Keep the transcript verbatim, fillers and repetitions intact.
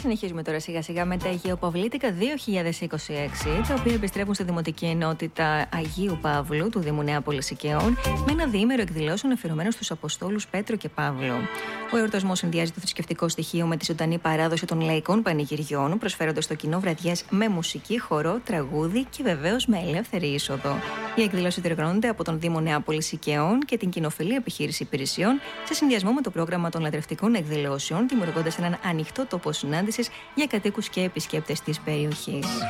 συνεχίζουμε τώρα σιγά σιγά με τα Αγιοπαυλίτικα δύο χιλιάδες είκοσι έξι, τα οποία επιστρέφουν στη Δημοτική Ενότητα Αγίου Παύλου του Δήμου Νεάπολης Οικειών με ένα διήμερο εκδηλώσεων αφιερωμένο στους Αποστόλους Πέτρο και Παύλο. Ο εορτασμός συνδυάζει το θρησκευτικό στοιχείο με τη ζωντανή παράδοση των λαϊκών πανηγυριών, προσφέροντας στο κοινό βραδιές με μουσική, χορό, τραγούδι και βεβαίως με ελεύθερη είσοδο. Οι εκδηλώσεις διοργανώνονται από τον Δήμο Νεάπολης Οικειών και την κοινοφιλή επιχείρηση υπηρεσιών σε συνδυασμό με το πρόγραμμα των λατρευτικών εκδηλώσεων, δημιουργώντας έναν ανοιχτό τόπο συνάντησης για κατοίκους και επισκέπτες της περιοχής.